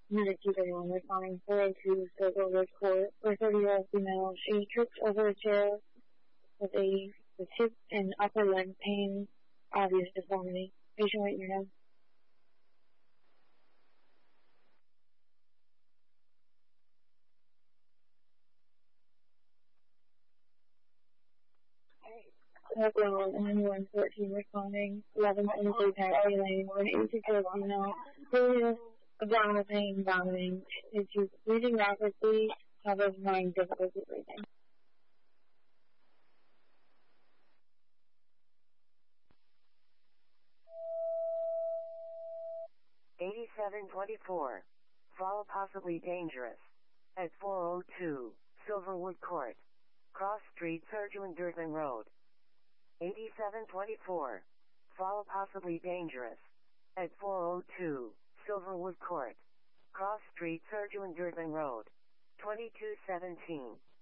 Unit 231 responding 402 Silverwood Court, where 30-year-old female, she tripped over a chair with hip and upper leg pain, obvious deformity. Patient waiting your now. Background 9114 responding 1123 Pat Lane, where an 86-year-old female, serious abdominal pain, vomiting, and she's breathing rapidly, top of mind, difficulty breathing. 8724. Fall possibly dangerous. At 402, Silverwood Court. Cross Street, Surgeon Durban Road. 8724. Fall possibly dangerous. At 402, Silverwood Court. Cross Street, Surgeon Durban Road. 2217.